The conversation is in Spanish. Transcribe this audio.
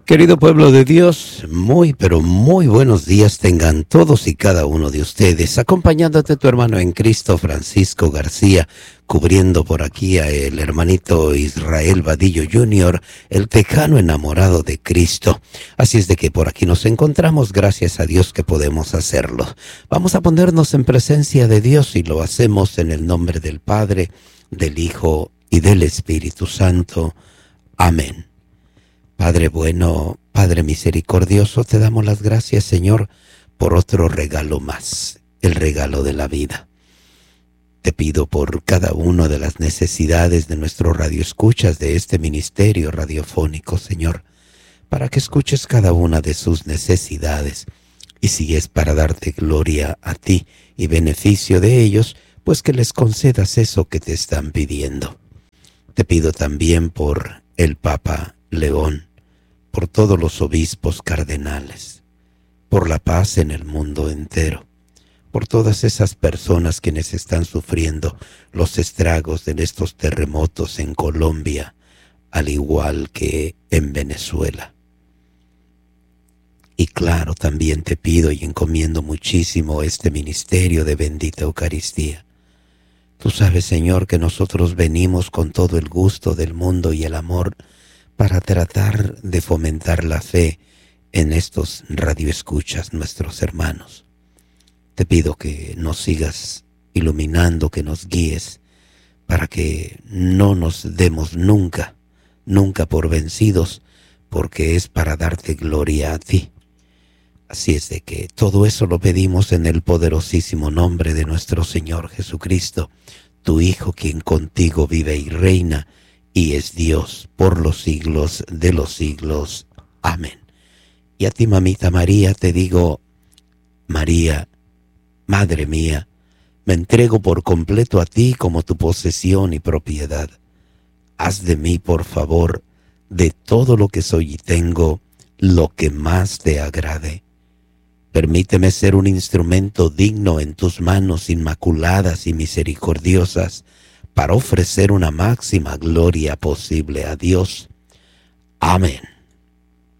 Querido pueblo de Dios, muy pero muy buenos días tengan todos y cada uno de ustedes, acompañándote tu hermano en Cristo, Francisco García, cubriendo por aquí a el hermanito Israel Vadillo Jr., el tejano enamorado de Cristo. Así es de que por aquí nos encontramos, gracias a Dios que podemos hacerlo. Vamos a ponernos en presencia de Dios y lo hacemos en el nombre del Padre, del Hijo y del Espíritu Santo. Amén. Padre bueno, Padre misericordioso, te damos las gracias, Señor, por otro regalo más, el regalo de la vida. Te pido por cada una de las necesidades de nuestros radioescuchas de este ministerio radiofónico, Señor, para que escuches cada una de sus necesidades, y si es para darte gloria a ti y beneficio de ellos, pues que les concedas eso que te están pidiendo. Te pido también por el Papa León, por todos los obispos cardenales, por la paz en el mundo entero, por todas esas personas quienes están sufriendo los estragos de estos terremotos en Colombia, al igual que en Venezuela. Y claro, también te pido y encomiendo muchísimo este ministerio de bendita Eucaristía. Tú sabes, Señor, que nosotros venimos con todo el gusto del mundo y el amor para tratar de fomentar la fe en estos radioescuchas, nuestros hermanos. Te pido que nos sigas iluminando, que nos guíes, para que no nos demos nunca por vencidos, porque es para darte gloria a ti. Así es de que todo eso lo pedimos en el poderosísimo nombre de nuestro Señor Jesucristo, tu Hijo, quien contigo vive y reina, y es Dios por los siglos de los siglos. Amén. Y a ti, mamita María, te digo, María, Madre mía, me entrego por completo a ti como tu posesión y propiedad. Haz de mí, por favor, de todo lo que soy y tengo, lo que más te agrade. Permíteme ser un instrumento digno en tus manos inmaculadas y misericordiosas, para ofrecer una máxima gloria posible a Dios. Amén.